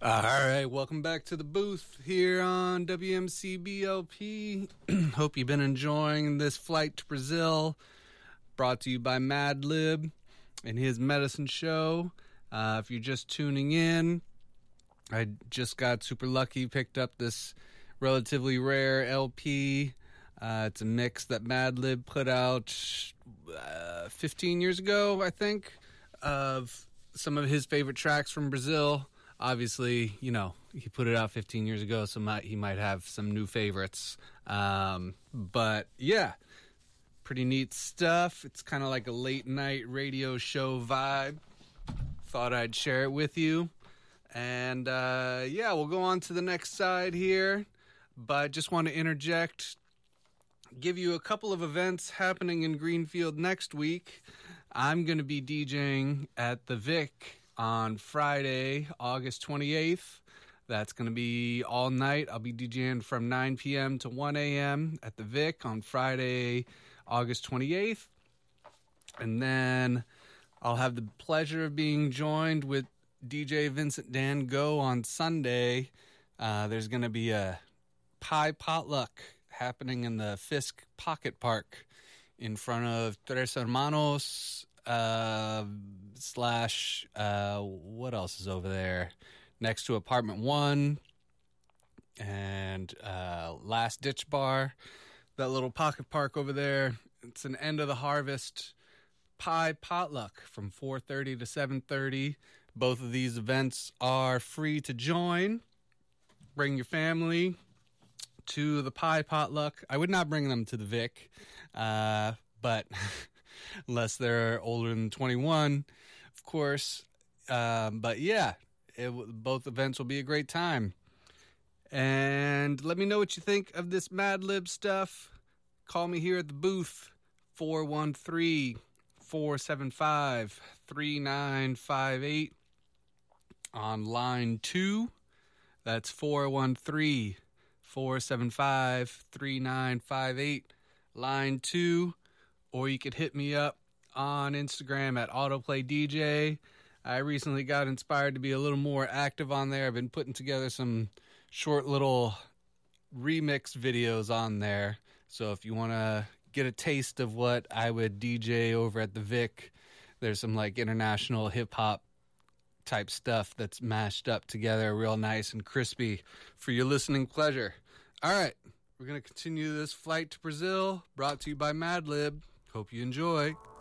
All right, welcome back to the booth here on WMCBLP. Hope you've been enjoying this flight to Brazil, brought to you by Madlib and his medicine show. If you're just tuning in, I just got super lucky, picked up this relatively rare LP. It's a mix that Madlib put out 15 years ago, I think, of some of his favorite tracks from Brazil. Obviously, you know, he put it out 15 years ago, so he might have some new favorites. But, yeah, pretty neat stuff. It's kind of like a late-night radio show vibe. Thought I'd share it with you. And, yeah, we'll go on to the next side here. But just want to interject, give you a couple of events happening in Greenfield next week. I'm going to be DJing at the Vic on Friday, August 28th. That's going to be all night. I'll be DJing from 9 p.m. to 1 a.m. at the Vic on Friday, August 28th. And then I'll have the pleasure of being joined with DJ Vincent Dan Go on Sunday. There's going to be a pie potluck happening in the Fisk Pocket Park in front of Tres Hermanos slash what else is over there next to Apartment 1 and Last Ditch Bar, that little pocket park over there. It's an end of the harvest pie potluck from 4:30 to 7:30. Both of these events are free to join. Bring your family to the pie potluck. I would not bring them to the Vic, but unless they're older than 21, of course. But yeah, both events will be a great time. And let me know what you think of this Madlib stuff. Call me here at the booth, 413-475-3958 on line 2. That's 413-475-3958, line 2. Or you could hit me up on Instagram at AutoplayDJ. I recently got inspired to be a little more active on there. I've been putting together some short little remix videos on there. So if you want to get a taste of what I would DJ over at the Vic, there's some like international hip-hop type stuff that's mashed up together real nice and crispy for your listening pleasure. All right, we're going to continue this flight to Brazil, brought to you by Madlib. Hope you enjoy.